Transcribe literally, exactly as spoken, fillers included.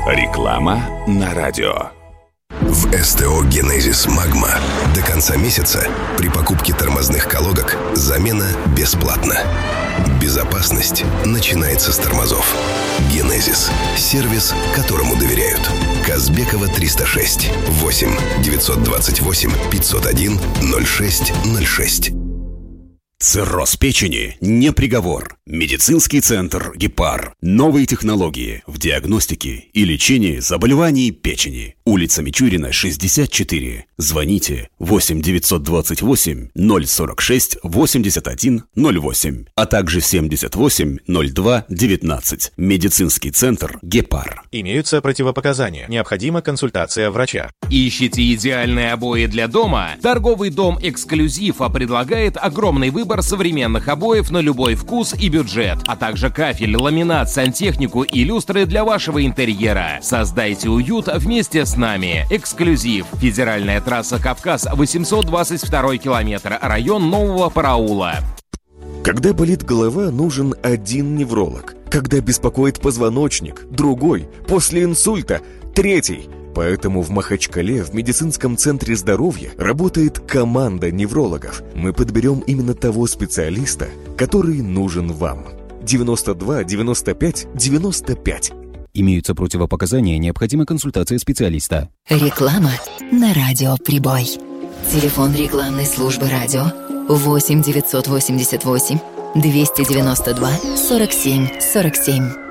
Реклама на радио. В СТО «Генезис Магма» до конца месяца при покупке тормозных колодок замена бесплатна. Безопасность начинается с тормозов. «Генезис» – сервис, которому доверяют. Казбекова триста шесть. восемь девятьсот двадцать восемь пятьсот один ноль шесть ноль шесть. Цирроз печени не приговор. Медицинский центр «Гепар». Новые технологии в диагностике и лечении заболеваний печени. Улица Мичурина, шестьдесят четыре. Звоните восемь девятьсот двадцать восемь ноль сорок шесть восемьдесят один ноль восемь, а также семьдесят восемь ноль два девятнадцать. Медицинский центр «Гепар». Имеются противопоказания. Необходима консультация врача. Ищите идеальные обои для дома? Торговый дом «Эксклюзив» предлагает огромный выбор современных обоев на любой вкус и бюджет, а также кафель, ламинат, сантехнику и люстры для вашего интерьера. Создайте уют вместе с нами. «Эксклюзив». Федеральная трасса «Кавказ», восемьсот двадцать второй километр, район Нового Параула. Когда болит голова, нужен один невролог. Когда беспокоит позвоночник, другой. После инсульта, третий. Поэтому в Махачкале в медицинском центре здоровья работает команда неврологов. Мы подберем именно того специалиста, который нужен вам. девяносто два девяносто пять девяносто пять. Имеются противопоказания, необходима консультация специалиста. Реклама на радио «Прибой». Телефон рекламной службы радио восемь девятьсот восемьдесят восемь двести девяносто два сорок семь сорок семь.